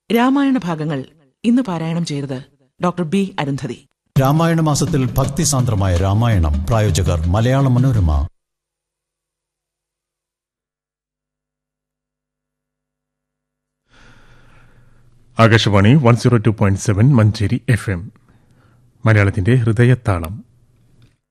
രാമായണ ഭാഗങ്ങൾ ഇന്ന് പാരായണം ചെയ്തത് ഡോക്ടർ ബി അരുന്ധതി. രാമായണ മാസത്തിൽ ഭക്തിസാന്ദ്രമായ രാമായണം. പ്രായോജകർ മലയാള മനോരമ. ആകാശവാണി 102.7 മഞ്ചേരി FM. മലയാളത്തിന്റെ ഹൃദയത്താളം.